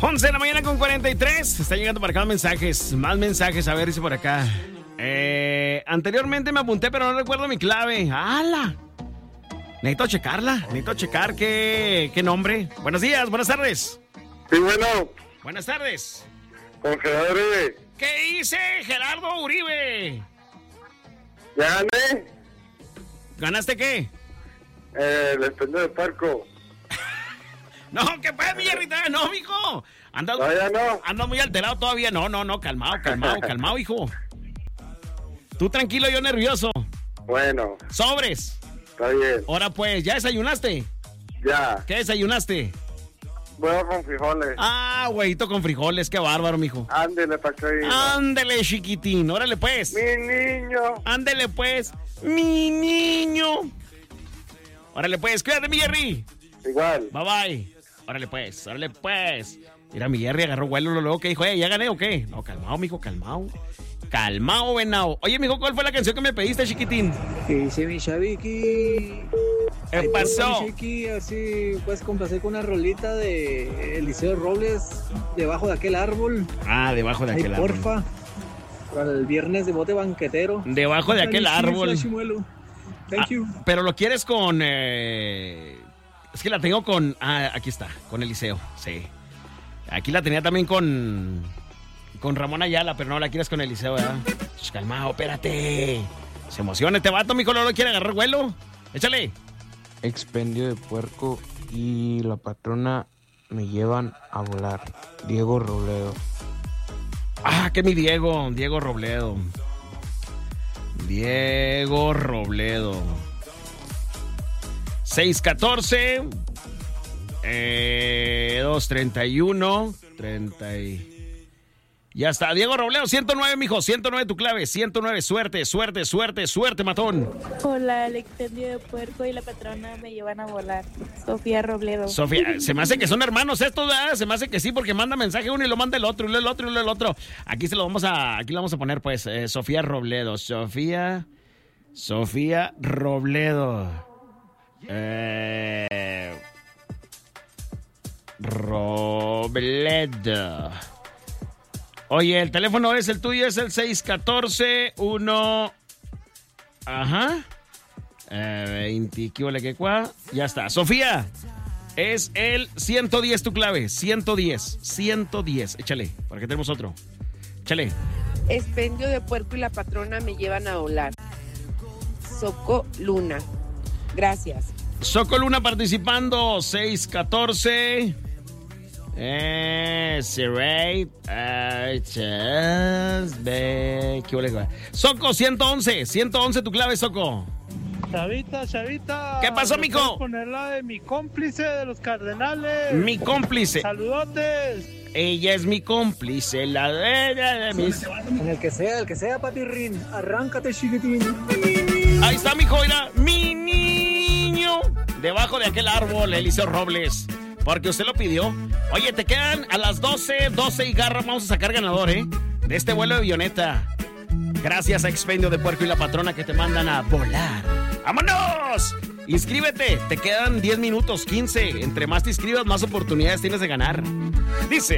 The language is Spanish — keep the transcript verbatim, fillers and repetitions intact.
once de la mañana con cuarenta y tres. Está llegando para acá mensajes. Más mensajes. A ver, dice por acá. Eh, anteriormente me apunté, pero no recuerdo mi clave. ¡Hala! Necesito checarla. Necesito checar qué, qué nombre. Buenos días, buenas tardes. Sí, bueno. Buenas tardes. Con Gerardo Uribe. ¿Qué dice Gerardo Uribe? Ya gané. ¿Ganaste qué? Eh, el expendio de puerco. No, ¿qué pasa, mi Jerrita? No, mijo. Andas, Todavía no. andas muy alterado todavía. No, no, no, calmado, calmado, calmado, hijo. Tú tranquilo, yo nervioso. Bueno. Sobres. Está bien. Ahora pues, ¿ya desayunaste? Ya. ¿Qué desayunaste? Huevo con frijoles. Ah, huevito con frijoles, qué bárbaro, mijo. Ándele, pa' que oiga. Ándele, chiquitín, órale pues. Mi niño. Ándele pues, mi niño. Órale pues, cuídate, mi Jerry. Igual. Bye bye. Órale pues, órale pues. Mira, mi Jerry agarró vuelo luego que dijo, eh, ¿ya gané o qué? No, calmado, mijo, calmado. Calmado, venado. Oye, mijo, ¿cuál fue la canción que me pediste, chiquitín? ¿Qué dice mi Chaviki? ¿Qué pasó? Chiqui, a ver si puedes complacer con una rolita de Eliseo Robles, Debajo de aquel árbol. Ah, debajo de Ay, aquel árbol. porfa. Para el viernes de bote banquetero. Debajo de aquel árbol. Thank Ah, you. pero lo quieres con... Eh... Es que la tengo con... Ah, aquí está, con Eliseo, sí. Aquí la tenía también con... Con Ramón Ayala, pero no la quieres con Eliseo, ¿verdad? Sh, calmado, espérate. Se emociona este vato, mijo, no lo quiere agarrar vuelo. Échale. Expendio de puerco y la patrona me llevan a volar. Diego Robledo. Ah, que mi Diego, Diego Robledo. Diego Robledo. seis catorce. Eh, dos treinta y uno. treinta y... Ya está, Diego Robledo, ciento nueve, mijo, ciento nueve tu clave, ciento nueve, suerte, suerte, suerte, suerte, matón. Hola, el expendio de puerco y la patrona me llevan a volar. Sofía Robledo. Sofía, se me hace que son hermanos estos, ¿verdad? Se me hace que sí, porque manda mensaje uno y lo manda el otro, y luego el otro, y luego el otro. Aquí se lo vamos a, aquí lo vamos a poner, pues, eh, Sofía Robledo, Sofía, Sofía Robledo. Eh, Robledo. Oye, el teléfono es el tuyo, es el seis catorce uno... Ajá. Eh, veinte, ¿qué huele, qué cuá? Ya está. Sofía, es el ciento diez tu clave. ciento diez. ciento diez. Échale, para que tenemos otro. Échale. Expendio de puerco y la patrona me llevan a volar. Soco Luna. Gracias. Soco Luna participando. seis catorce... Eh, Siray, eh, ¿qué huele? Soco, ciento once, ciento once tu clave, Soco. Chavita, chavita. ¿Qué pasó, mijo? ¿Puedes ponerla de mi cómplice de los Cardenales? Mi cómplice. Saludotes. Ella es mi cómplice, la de, de mis... En el que sea, el que sea, patirrín. Arráncate, chiquitín. Ahí está, mijo, mira, mi niño. Debajo de aquel árbol, Eliseo Robles. Porque usted lo pidió. Oye, te quedan a las doce, doce y garra. Vamos a sacar ganador, ¿eh? De este vuelo de avioneta. Gracias a Expendio de Puerco y la patrona que te mandan a volar. ¡Vámonos! Inscríbete. Te quedan diez minutos, quince. Entre más te inscribas, más oportunidades tienes de ganar. Dice...